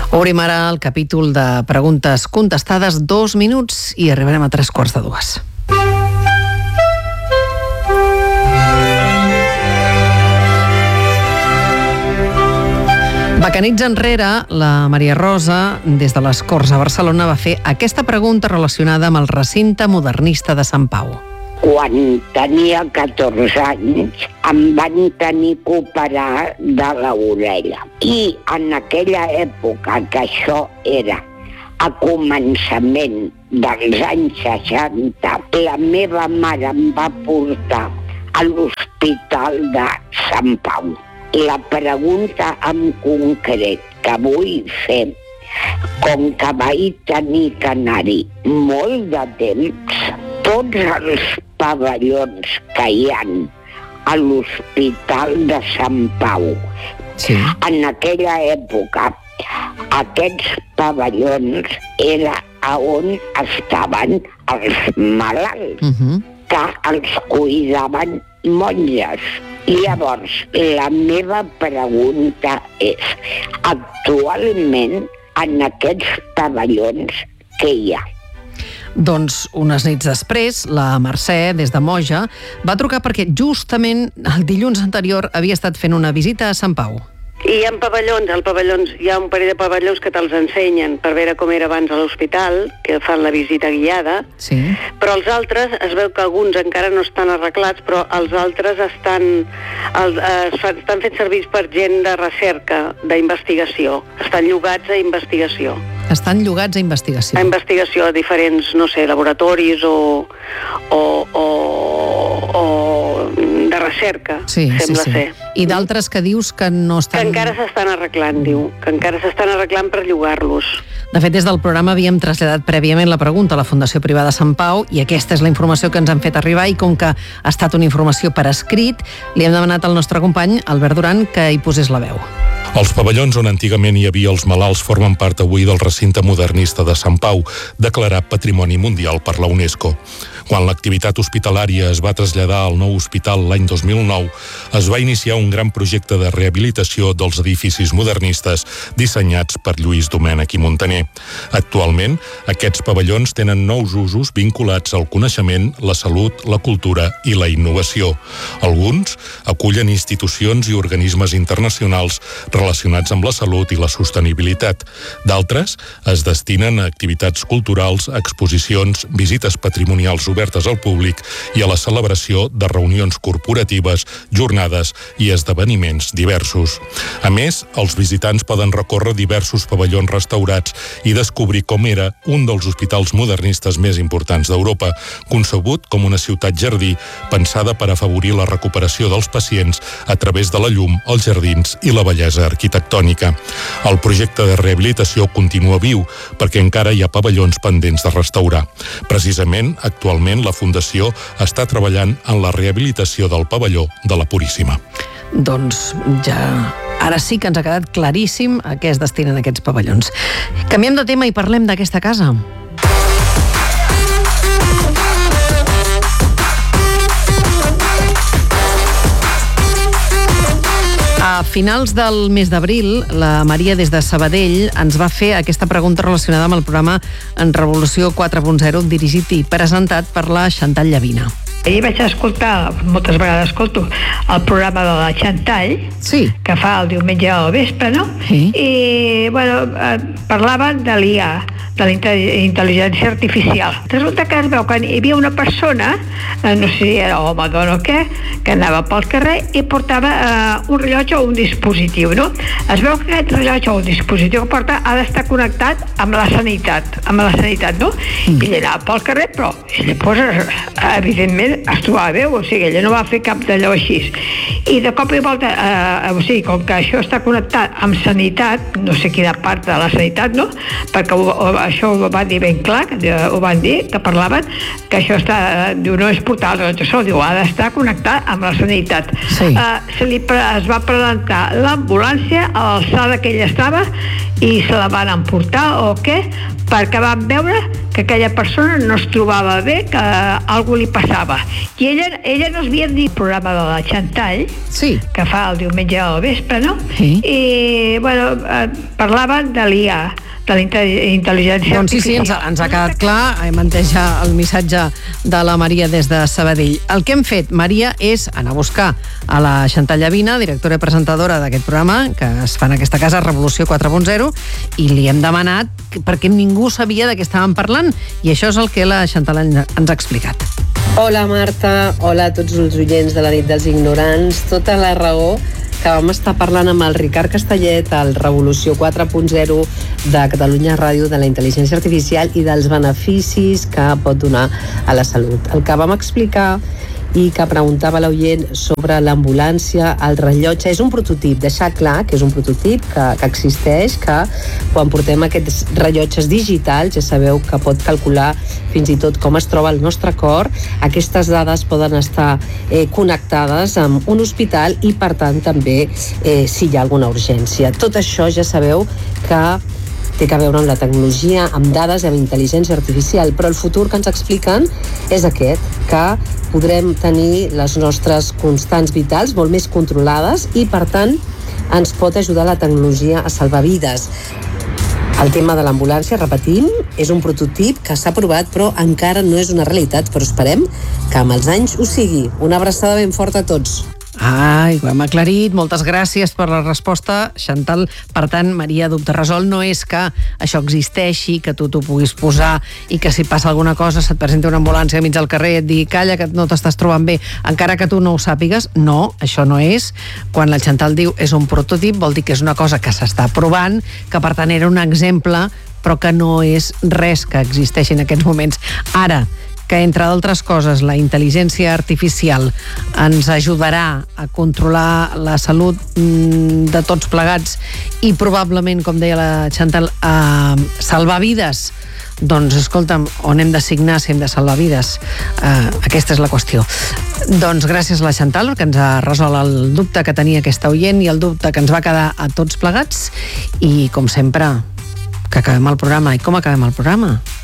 Obrim ara el capítol de preguntes contestades, 2 minuts i arribarem a 3:45. Bacanits enrere, la Maria Rosa, des de les Corts a Barcelona, va fer aquesta pregunta relacionada amb el recinte modernista de Sant Pau. Quan tenia 14 anys em van tenir que operar de l'orella. I en aquella època, que això era a començament dels anys 60, la meva mare em va portar a l'Hospital de Sant Pau. La pregunta en concret que vull fer, com que vaig tenir que anar-hi molt de temps, tots els pavellons que hi ha a l'Hospital de Sant Pau, en aquella època, aquests pavellons era on estaven els malalts, que els cuidaven monges. Llavors, la meva pregunta és, actualment, en aquests pavellons, què hi ha? Doncs unes nits després, la Mercè, des de Moja, va trucar perquè justament el dilluns anterior havia estat fent una visita a Sant Pau. I hi ha pavellons, hi ha un parell de pavellons que te'ls ensenyen per veure com era abans a l'hospital, que fan la visita guiada, però els altres, es veu que alguns encara no estan arreglats, però els altres estan fent servir per gent de recerca, d'investigació, estan llogats a investigació. Estan llogats a investigació. A investigació a diferents, no sé, laboratoris o de recerca, sembla ser. I d'altres que dius que no estan... Que encara s'estan arreglant, diu. Que encara s'estan arreglant per llogar-los. De fet, des del programa havíem traslladat prèviament la pregunta a la Fundació Privada Sant Pau i aquesta és la informació que ens han fet arribar i com que ha estat una informació per escrit, li hem demanat al nostre company, Albert Duran, que hi posés la veu. Els pavellons on antigament hi havia els malalts formen part avui del recinte modernista de Sant Pau, declarat Patrimoni Mundial per la UNESCO. Quan l'activitat hospitalària es va traslladar al nou hospital l'any 2009, es va iniciar un gran projecte de rehabilitació dels edificis modernistes dissenyats per Lluís Domènech i Montaner. Actualment, aquests pavellons tenen nous usos vinculats al coneixement, la salut, la cultura i la innovació. Alguns acullen institucions i organismes internacionals relacionats amb la salut i la sostenibilitat. D'altres es destinen a activitats culturals, exposicions, visites patrimonials obertes al públic i a la celebració de reunions corporatives, jornades i esdeveniments diversos. A més, els visitants poden recórrer diversos pavellons restaurats i descobrir com era un dels hospitals modernistes més importants d'Europa, concebut com una ciutat-jardí pensada per afavorir la recuperació dels pacients a través de la llum, els jardins i la bellesa arquitectònica. El projecte de rehabilitació continua viu perquè encara hi ha pavellons pendents de restaurar. Precisament, actualment, la Fundació està treballant en la rehabilitació del pavelló de la Puríssima. Doncs ja... Ara sí que ens ha quedat claríssim a què es destinen aquests pavellons. Canviem de tema i parlem d'aquesta casa. A finals del mes d'abril, la Maria des de Sabadell ens va fer aquesta pregunta relacionada amb el programa En Revolució 4.0 dirigit i presentat per la Chantal Llavina. Ahir vaig escoltar, moltes vegades escolto, el programa de la Chantal, que fa el diumenge al vespre, no? I, bueno, parlaven de l'IA, de la intel·ligència artificial. Resulta que es veu que hi havia una persona, no sé si era home, dona o què, que anava pel carrer i portava un rellotge o un dispositiu, no? Es veu que aquest rellotge o un dispositiu que porta ha d'estar connectat amb la sanitat, no? I ell anava pel carrer, però ell, evidentment, es trobava bé, o sigui, ella no va fer cap d'allò així. I de cop i volta, o sigui, com que això està connectat amb sanitat, no sé quina part de la sanitat, no? Perquè això ho van dir ben clar, ho van dir, que parlaven, que això no és portar el rellotge sol, ha d'estar connectat amb la sanitat. Sí. Es va presentar l'ambulància a l'alçada que ella estava i se la van emportar o què, perquè van veure que aquella persona no es trobava bé, que alguna li passava. I ella no havia dit el programa de la Chantal, que fa el diumenge al vespre, no? Sí. I, bueno, parlaven de l'IA, de la intel·ligència artificial. Sí, ens ha quedat clar, hem entès ja el missatge de la Maria des de Sabadell. El que hem fet, Maria, és anar a buscar a la Chantal Llavina, directora i presentadora d'aquest programa, que es fa en aquesta casa, Revolució 4.0, i li hem demanat, perquè ningú sabia de què estàvem parlant, i això és el que la Chantal ens ha explicat. Hola, Marta. Hola a tots els oients de la nit dels ignorants. Tota la raó, que vam estar parlant amb el Ricard Castellet al Revolució 4.0 de Catalunya Ràdio de la intel·ligència artificial i dels beneficis que pot donar a la salut. El que vam explicar i que preguntava l'oient sobre l'ambulància, el rellotge, és un prototip, deixar clar que és un prototip que existeix, que quan portem aquests rellotges digitals ja sabeu que pot calcular fins i tot com es troba el nostre cor. Aquestes dades poden estar connectades amb un hospital i per tant també si hi ha alguna urgència. Tot això ja sabeu que té a veure amb la tecnologia, amb dades i amb intel·ligència artificial, però el futur que ens expliquen és aquest, que podrem tenir les nostres constants vitals molt més controlades i, per tant, ens pot ajudar la tecnologia a salvar vides. El tema de l'ambulància, repetim, és un prototip que s'ha provat, però encara no és una realitat, però esperem que amb els anys ho sigui. Una abraçada ben forta a tots. Ai, ho hem aclarit, moltes gràcies per la resposta, Chantal. Per tant, Maria, dubte resolt, no és que això existeixi, que tu t'ho puguis posar i que si passa alguna cosa se't presenta una ambulància mig al carrer i et digui calla, que no t'estàs trobant bé, encara que tu no ho sàpigues. No, això no és. Quan la Chantal diu és un prototip, vol dir que és una cosa que s'està provant, que per tant era un exemple, però que no és res que existeixi en aquests moments. Ara, que, entre d'altres coses, la intel·ligència artificial ens ajudarà a controlar la salut de tots plegats i probablement, com deia la Chantal, a salvar vides. Doncs, escolta'm, on hem de signar si hem de salvar vides? Aquesta és la qüestió. Doncs gràcies a la Chantal, que ens ha resolt el dubte que tenia aquesta oient i el dubte que ens va quedar a tots plegats. I, com sempre, que acabem el programa. I com acabem el programa?